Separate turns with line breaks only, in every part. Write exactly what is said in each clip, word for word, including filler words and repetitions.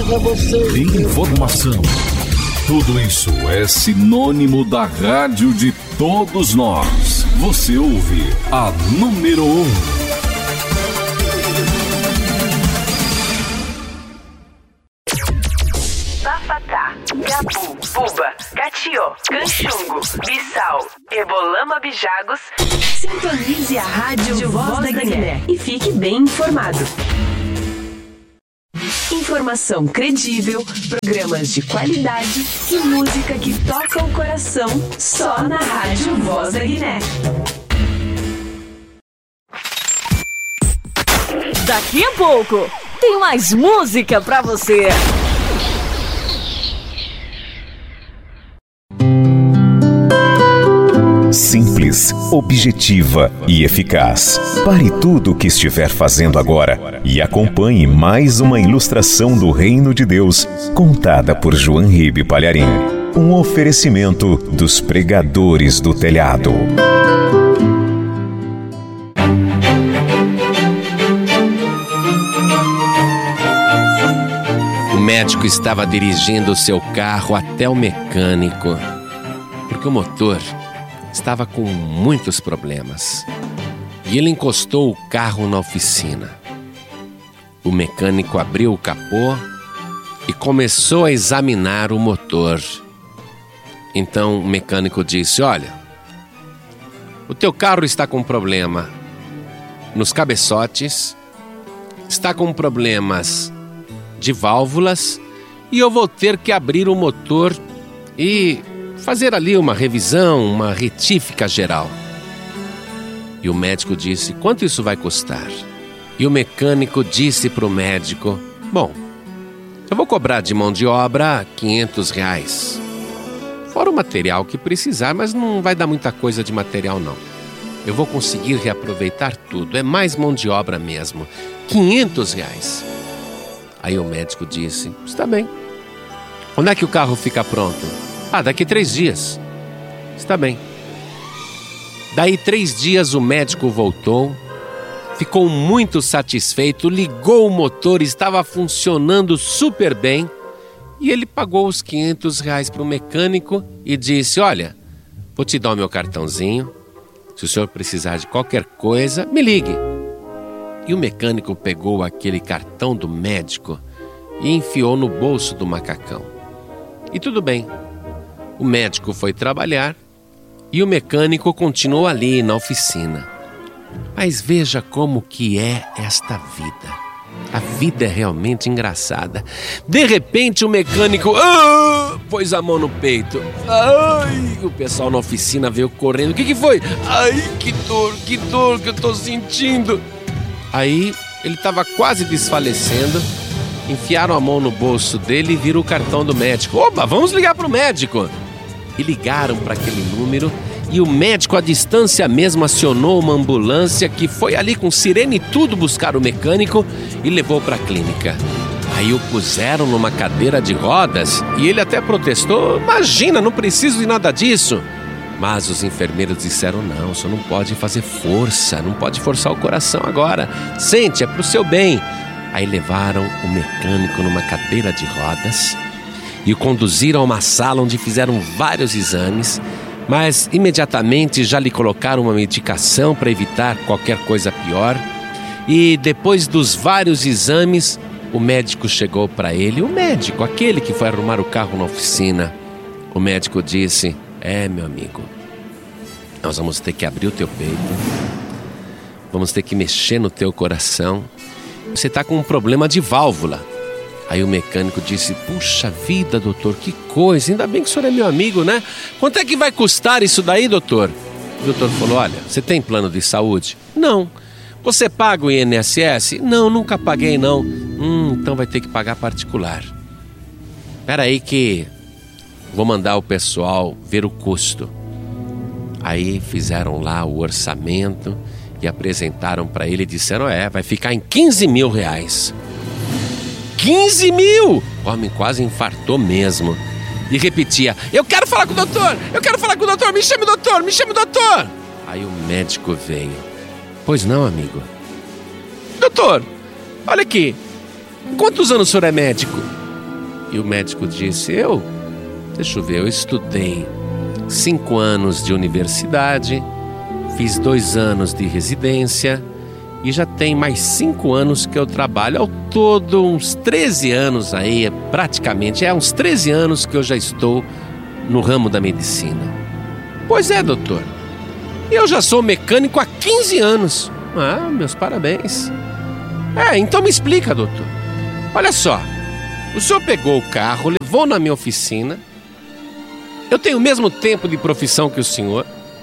Informação. Tudo isso é sinônimo da rádio de todos nós. Você ouve a número um.
Bafatá, Gabu, Buba, Catió, Canchungo, Bissau, Ebolama, Bijagos. Sintonize a rádio Voz da Guiné e fique bem informado. Informação credível, programas de qualidade e música que toca o coração só na rádio Voz da Guiné.
Daqui a pouco tem mais música pra você.
Simples, objetiva e eficaz. Pare tudo o que estiver fazendo agora e acompanhe mais uma ilustração do Reino de Deus, contada por João Ribe Palharim. Um oferecimento dos pregadores do telhado.
O médico estava dirigindo o seu carro até o mecânico, porque o motor estava com muitos problemas. E ele encostou o carro na oficina. O mecânico abriu o capô e começou a examinar o motor. Então o mecânico disse: olha, o teu carro está com problema nos cabeçotes, está com problemas de válvulas, e eu vou ter que abrir o motor e fazer ali uma revisão, uma retífica geral. E o médico disse: quanto isso vai custar? E o mecânico disse para o médico: bom, eu vou cobrar de mão de obra quinhentos reais. Fora o material que precisar, mas não vai dar muita coisa de material não. Eu vou conseguir reaproveitar tudo, é mais mão de obra mesmo. quinhentos reais. Aí o médico disse: está bem. Quando é que o carro fica pronto? Ah, daqui três dias. Está bem. Daí três dias o médico voltou, ficou muito satisfeito, ligou o motor, estava funcionando super bem, e ele pagou os quinhentos reais para o mecânico e disse: olha, vou te dar o meu cartãozinho, se o senhor precisar de qualquer coisa, me ligue. E o mecânico pegou aquele cartão do médico e enfiou no bolso do macacão. E tudo bem. O médico foi trabalhar e o mecânico continuou ali na oficina. Mas veja como que é esta vida. A vida é realmente engraçada. De repente o mecânico ah, pôs a mão no peito. Ai, o pessoal na oficina veio correndo. O que que foi? Ai, que dor, que dor que eu tô sentindo. Aí ele estava quase desfalecendo. Enfiaram a mão no bolso dele e viram o cartão do médico. Opa, vamos ligar pro médico. E ligaram para aquele número e o médico à distância mesmo acionou uma ambulância que foi ali com sirene e tudo buscar o mecânico e levou para a clínica. Aí o puseram numa cadeira de rodas e ele até protestou: imagina, não preciso de nada disso. Mas os enfermeiros disseram: não, o senhor não pode fazer força, não pode forçar o coração agora. Sente, é pro seu bem. Aí levaram o mecânico numa cadeira de rodas e o conduziram a uma sala onde fizeram vários exames, mas imediatamente já lhe colocaram uma medicação para evitar qualquer coisa pior. E depois dos vários exames, o médico chegou para ele, o médico, aquele que foi arrumar o carro na oficina. O médico disse: é, meu amigo, nós vamos ter que abrir o teu peito, vamos ter que mexer no teu coração. Você está com um problema de válvula. Aí o mecânico disse: puxa vida, doutor, que coisa, ainda bem que o senhor é meu amigo, né? Quanto é que vai custar isso daí, doutor? O doutor falou: olha, você tem plano de saúde? Não. Você paga o I N S S? Não, nunca paguei não. Hum, então vai ter que pagar particular. Espera aí que vou mandar o pessoal ver o custo. Aí fizeram lá o orçamento e apresentaram para ele e disseram: é, vai ficar em quinze mil reais. quinze mil! O homem quase infartou mesmo. E repetia: eu quero falar com o doutor, eu quero falar com o doutor, me chame o doutor, me chame o doutor. Aí o médico veio: pois não, amigo? Doutor, olha aqui, quantos anos o senhor é médico? E o médico disse: eu, deixa eu ver, eu estudei cinco anos de universidade, fiz dois anos de residência e já tem mais cinco anos que eu trabalho. Ao todo, uns treze anos aí, praticamente, é uns treze anos que eu já estou no ramo da medicina. Pois é, doutor. Eu já sou mecânico há quinze anos. Ah, meus parabéns. É, então me explica, doutor. Olha só, o senhor pegou o carro, levou na minha oficina. Eu tenho o mesmo tempo de profissão que o senhor.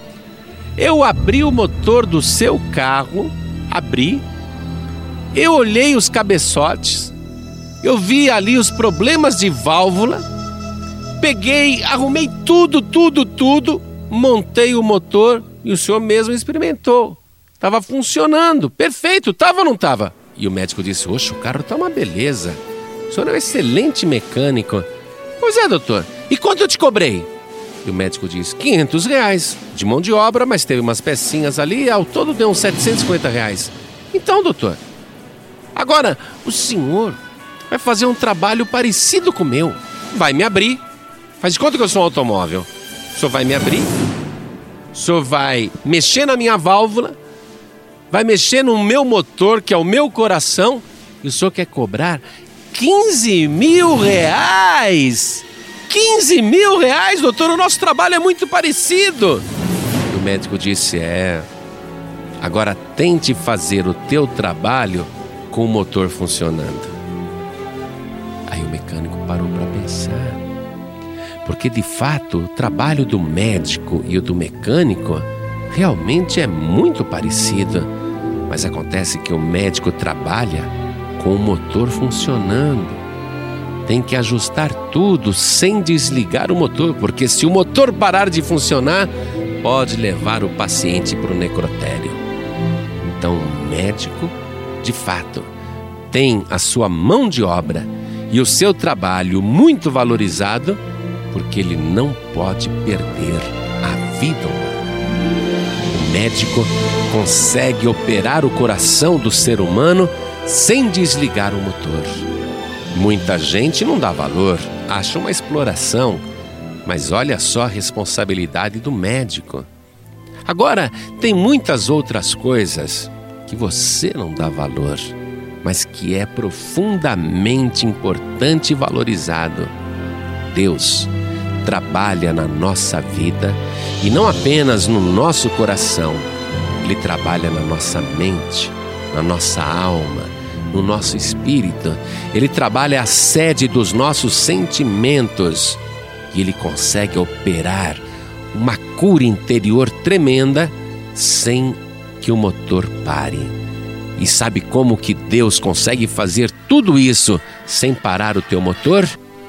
Eu abri o motor do seu carro, abri. Eu olhei os cabeçotes. Eu vi ali os problemas de válvula. Peguei, arrumei tudo, tudo, tudo. Montei o motor e o senhor mesmo experimentou. Estava funcionando, perfeito, estava ou não estava? E o médico disse: oxe, o carro está uma beleza. O senhor é um excelente mecânico. Pois é, doutor. E quanto eu te cobrei? E o médico disse: quinhentos reais de mão de obra, mas teve umas pecinhas ali, ao todo deu uns setecentos e cinquenta reais. Então, doutor, agora o senhor vai fazer um trabalho parecido com o meu. Vai me abrir. Faz de conta que eu sou um automóvel. O senhor vai me abrir. O senhor vai mexer na minha válvula. Vai mexer no meu motor, que é o meu coração. E o senhor quer cobrar quinze mil reais. quinze mil reais, doutor, o nosso trabalho é muito parecido. E o médico disse: é, agora tente fazer o teu trabalho com o motor funcionando. Aí o mecânico parou para pensar, porque de fato o trabalho do médico e o do mecânico realmente é muito parecido, mas acontece que o médico trabalha com o motor funcionando. Tem que ajustar tudo sem desligar o motor, porque se o motor parar de funcionar, pode levar o paciente para o necrotério. Então o médico, de fato, tem a sua mão de obra e o seu trabalho muito valorizado, porque ele não pode perder a vida humana. O médico consegue operar o coração do ser humano sem desligar o motor. Muita gente não dá valor, acha uma exploração, mas olha só a responsabilidade do médico. Agora, tem muitas outras coisas que você não dá valor, mas que é profundamente importante e valorizado. Deus trabalha na nossa vida e não apenas no nosso coração. Ele trabalha na nossa mente, na nossa alma, no nosso espírito. Ele trabalha a sede dos nossos sentimentos e ele consegue operar uma cura interior tremenda sem que o motor pare. E sabe como que Deus consegue fazer tudo isso sem parar o teu motor?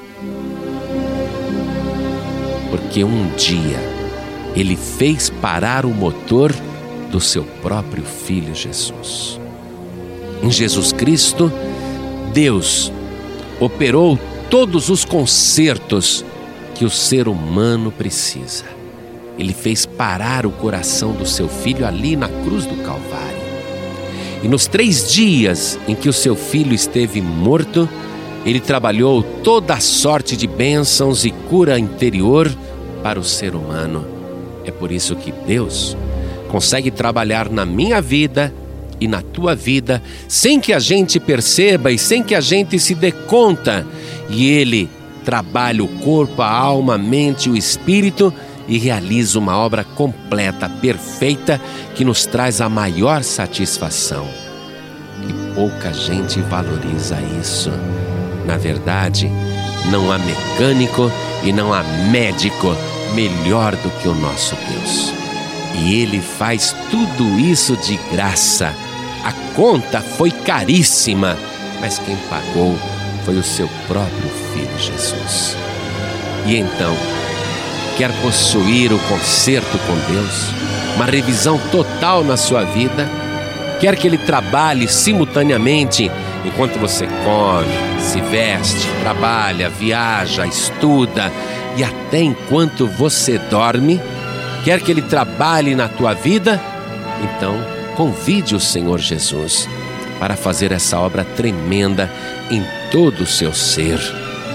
Porque um dia ele fez parar o motor do seu próprio Filho Jesus. Em Jesus Cristo, Deus operou todos os consertos que o ser humano precisa. Ele fez parar o coração do seu filho ali na cruz do Calvário. E nos três dias em que o seu filho esteve morto, ele trabalhou toda a sorte de bênçãos e cura interior para o ser humano. É por isso que Deus consegue trabalhar na minha vida e na tua vida, sem que a gente perceba e sem que a gente se dê conta. E Ele trabalha o corpo, a alma, a mente e o espírito e realiza uma obra completa, perfeita, que nos traz a maior satisfação. E pouca gente valoriza isso. Na verdade, não há mecânico e não há médico melhor do que o nosso Deus. E Ele faz tudo isso de graça. A conta foi caríssima, mas quem pagou foi o seu próprio Filho Jesus. E então, quer possuir o conserto com Deus, uma revisão total na sua vida? Quer que Ele trabalhe simultaneamente enquanto você come, se veste, trabalha, viaja, estuda e até enquanto você dorme? Quer que Ele trabalhe na tua vida? Então, convide o Senhor Jesus para fazer essa obra tremenda em todo o seu ser.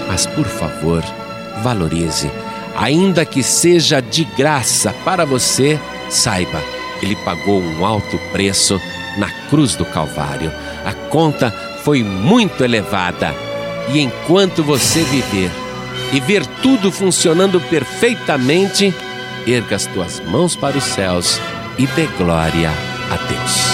Mas, por favor, valorize. Ainda que seja de graça para você, saiba, Ele pagou um alto preço na cruz do Calvário. A conta foi muito elevada. E enquanto você viver e ver tudo funcionando perfeitamente, erga as tuas mãos para os céus e dê glória a Deus.